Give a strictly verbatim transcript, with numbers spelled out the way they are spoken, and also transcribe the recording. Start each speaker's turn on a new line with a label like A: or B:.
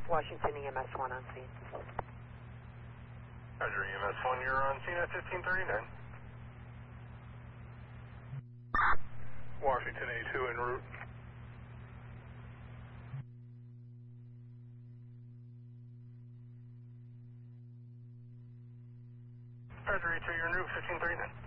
A: Washington E M S one on scene.
B: Roger, E M S one, you're on scene at fifteen thirty-nine.
C: Washington A two en route.
B: Roger, A two, you're en route, fifteen thirty-nine.